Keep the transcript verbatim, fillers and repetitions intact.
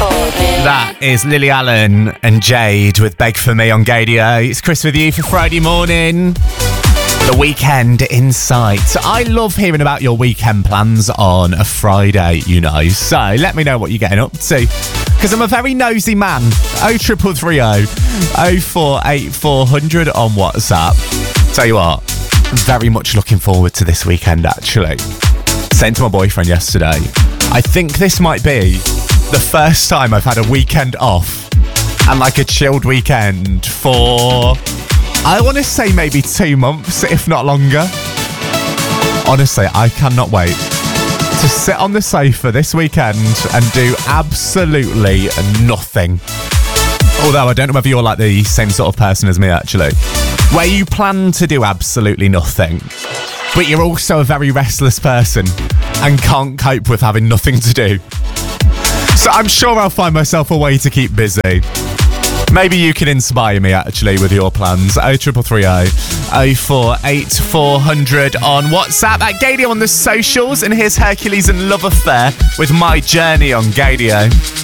That is Lily Allen and Jade with Beg For Me on Gadio. It's Chris with you for Friday morning. The weekend in sight. I love hearing about your weekend plans on a Friday, you know. So let me know what you're getting up to. Because I'm a very nosy man. oh triple three oh oh four eight four hundred on WhatsApp. Tell you what, very much looking forward to this weekend actually. Saying to my boyfriend yesterday, I think this might be the first time I've had a weekend off and like a chilled weekend for, I want to say maybe two months, if not longer. Honestly, I cannot wait to sit on the sofa this weekend and do absolutely nothing. Although I don't know whether you're like the same sort of person as me actually, where you plan to do absolutely nothing, but you're also a very restless person and can't cope with having nothing to do. So I'm sure I'll find myself a way to keep busy. Maybe you can inspire me actually with your plans. oh triple three oh oh four eight four hundred on WhatsApp, at Gadio on the socials, and here's Hercules and Love Affair with My Journey on Gadio.